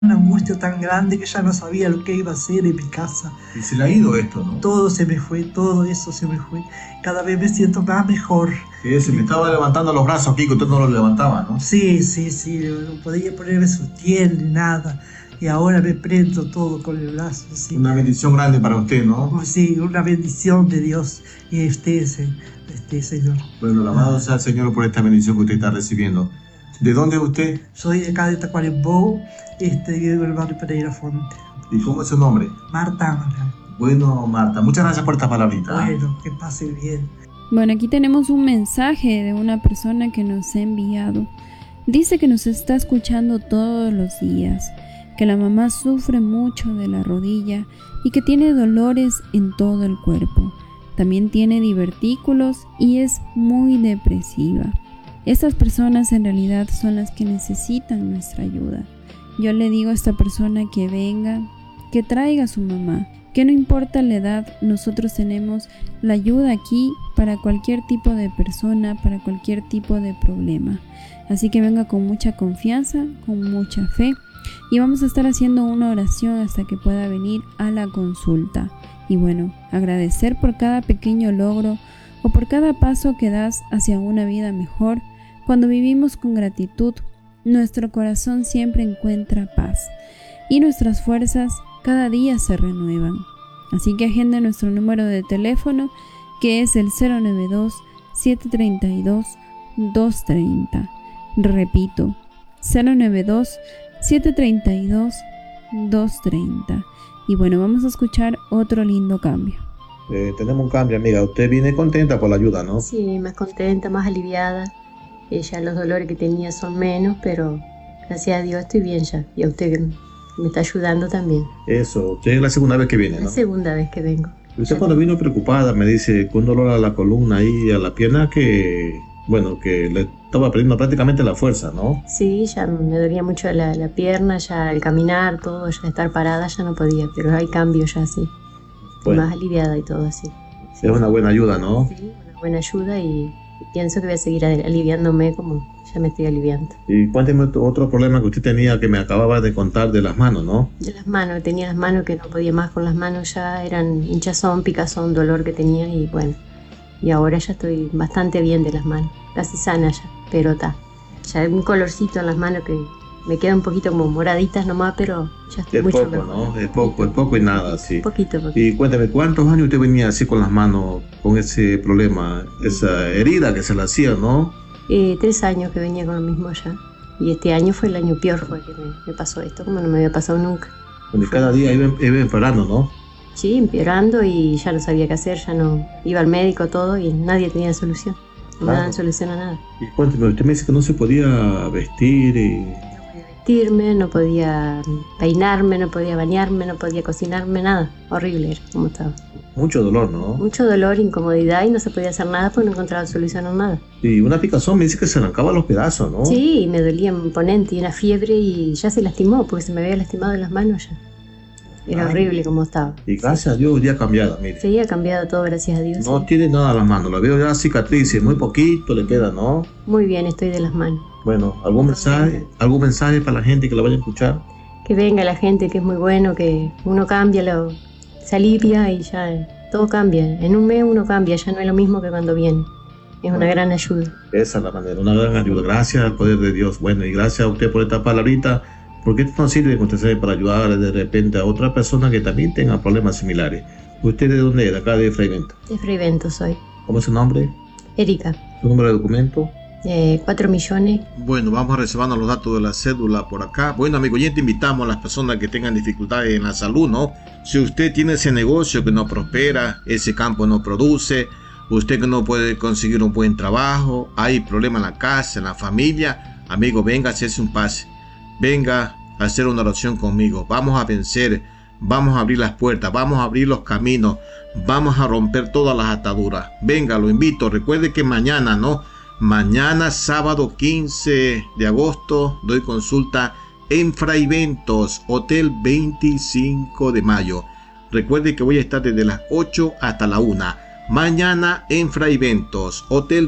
una angustia tan grande que ya no sabía lo que iba a hacer en mi casa. Y se le ha ido esto, ¿no? Todo se me fue, todo eso se me fue. Cada vez me siento más mejor. Sí, se me estaba levantando los brazos aquí, que usted no los levantaba, ¿no? Sí, no podía ponerme sostién ni nada. Y ahora me prendo todo con el brazo. Sí. Una bendición grande para usted, ¿no? Sí, una bendición de Dios y de usted, Señor. Bueno, alabado sea el Señor por esta bendición que usted está recibiendo. ¿De dónde es usted? Soy de acá de Tacuarembó, vivo en el barrio Pereira Fonte. ¿Y cómo es su nombre? Marta. Bueno, Marta, muchas gracias por esta palabrita. Bueno, que pase bien. Bueno, aquí tenemos un mensaje de una persona que nos ha enviado. Dice que nos está escuchando todos los días, que la mamá sufre mucho de la rodilla y que tiene dolores en todo el cuerpo. También tiene divertículos y es muy depresiva. Estas personas en realidad son las que necesitan nuestra ayuda. Yo le digo a esta persona que venga, que traiga a su mamá, que no importa la edad, nosotros tenemos la ayuda aquí para cualquier tipo de persona, para cualquier tipo de problema. Así que venga con mucha confianza, con mucha fe, y vamos a estar haciendo una oración hasta que pueda venir a la consulta. Y bueno, agradecer por cada pequeño logro o por cada paso que das hacia una vida mejor. Cuando vivimos con gratitud, nuestro corazón siempre encuentra paz y nuestras fuerzas cada día se renuevan. Así que agenda nuestro número de teléfono, que es el 092-732-230. Repito, 092-732-230. Y bueno, vamos a escuchar otro lindo cambio. Tenemos un cambio, amiga. Usted viene contenta por la ayuda, ¿no? Sí, más contenta, más aliviada. Ya los dolores que tenía son menos, pero gracias a Dios estoy bien ya. Y a usted que me está ayudando también. Eso, usted es la segunda vez que viene, ¿no? La segunda vez que vengo. Usted cuando vino preocupada me dice con dolor a la columna y a la pierna que, bueno, que le estaba perdiendo prácticamente la fuerza, ¿no? Sí, ya me dolía mucho la pierna, ya el caminar, todo, ya estar parada ya no podía, pero hay cambios ya sí. Bueno, más aliviada y todo así. Sí. Es una buena ayuda, ¿no? Sí, una buena ayuda y pienso que voy a seguir aliviándome como ya me estoy aliviando. Y cuénteme otro problema que usted tenía que me acababa de contar de las manos, ¿no? De las manos, tenía las manos que no podía más con las manos, ya eran hinchazón, picazón, dolor que tenía y bueno. Y ahora ya estoy bastante bien de las manos, casi sana ya, pero está. Ya hay un colorcito en las manos que me queda un poquito como moraditas nomás, pero ya estoy mucho mejor. ¿No? Es poco y nada, sí. Poquito. Y cuéntame, ¿cuántos años usted venía así con las manos, con ese problema, esa herida que se le hacía, no? 3 años que venía con lo mismo ya. Y este año fue el año peor, fue que me pasó esto, como no me había pasado nunca. Donde cada día iba empeorando, ¿no? Sí, empeorando y ya no sabía qué hacer, ya no iba al médico todo y nadie tenía solución. No me daban solución a nada. Y cuénteme, usted me dice que no se podía vestir y... vestirme, no podía peinarme, no podía bañarme, no podía cocinarme, nada. Horrible era como estaba. Mucho dolor, ¿no? Mucho dolor, incomodidad y no se podía hacer nada porque no encontraba solución a nada. Y una picazón me dice que se arrancaba los pedazos, ¿no? Sí, me dolía imponente y una fiebre y ya se lastimó porque se me había lastimado en las manos ya. Era horrible como estaba. Y gracias a Dios ya ha cambiado, mire. Sí, ha cambiado todo, gracias a Dios. No sí. tiene nada en las manos, la veo ya cicatrices, muy poquito le queda, ¿no? Muy bien, estoy de las manos. Bueno, ¿algún mensaje para la gente que la vaya a escuchar? Que venga la gente, que es muy bueno, que uno cambia, se alivia y ya todo cambia. En un mes uno cambia, ya no es lo mismo que cuando viene. Es una gran ayuda. Esa es la manera, una gran ayuda. Gracias al poder de Dios. Bueno, y gracias a usted por esta palabrita, porque esto nos sirve para ayudar de repente a otra persona que también tenga problemas similares. ¿Usted de dónde es? De acá de Freivento. De Freivento soy. ¿Cómo es su nombre? Erika. ¿Su número de documento? 4 millones. Bueno, vamos reservando los datos de la cédula por acá. Bueno, amigo oyente, invitamos a las personas que tengan dificultades en la salud, ¿no? Si usted tiene ese negocio que no prospera, ese campo no produce, usted que no puede conseguir un buen trabajo, hay problemas en la casa, en la familia, amigo, venga a hacerse un pase. Venga a hacer una oración conmigo. Vamos a vencer, vamos a abrir las puertas, vamos a abrir los caminos, vamos a romper todas las ataduras. Venga, lo invito. Recuerde que mañana, ¿no? Mañana, sábado 15 de agosto, doy consulta en Fraiventos, Hotel 25 de mayo. Recuerde que voy a estar desde las 8 hasta la 1. Mañana en Fraiventos, Hotel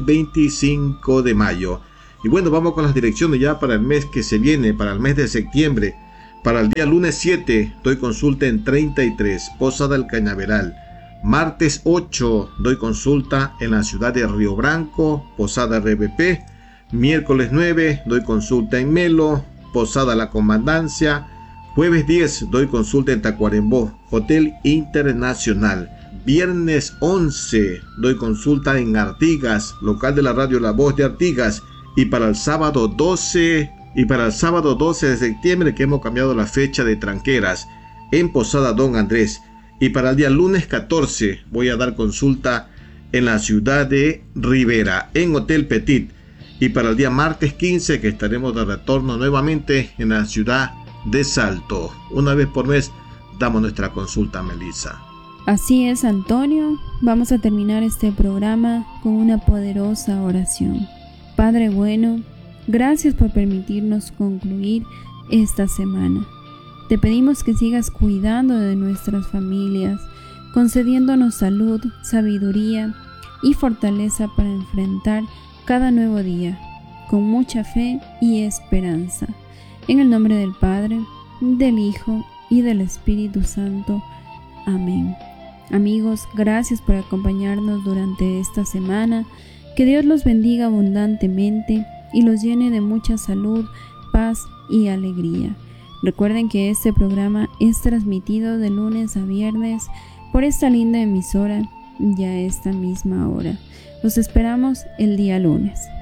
25 de mayo. Y bueno, vamos con las direcciones ya para el mes que se viene, para el mes de septiembre. Para el día lunes 7 doy consulta en 33, Posada del Cañaveral. Martes 8 doy consulta en la ciudad de Río Branco, Posada RBP. Miércoles 9 doy consulta en Melo, Posada La Comandancia. Jueves 10 doy consulta en Tacuarembó, Hotel Internacional. Viernes 11 doy consulta en Artigas, local de la radio La Voz de Artigas. Y para el sábado 12 de septiembre, que hemos cambiado la fecha de Tranqueras, en Posada Don Andrés. Y para el día lunes 14 voy a dar consulta en la ciudad de Rivera, en Hotel Petit. Y para el día martes 15, que estaremos de retorno nuevamente en la ciudad de Salto. Una vez por mes damos nuestra consulta, Melissa. Así es, Antonio. Vamos a terminar este programa con una poderosa oración. Padre bueno, gracias por permitirnos concluir esta semana. Te pedimos que sigas cuidando de nuestras familias, concediéndonos salud, sabiduría y fortaleza para enfrentar cada nuevo día, con mucha fe y esperanza. En el nombre del Padre, del Hijo y del Espíritu Santo. Amén. Amigos, gracias por acompañarnos durante esta semana. Que Dios los bendiga abundantemente y los llene de mucha salud, paz y alegría. Recuerden que este programa es transmitido de lunes a viernes por esta linda emisora, ya a esta misma hora. Los esperamos el día lunes.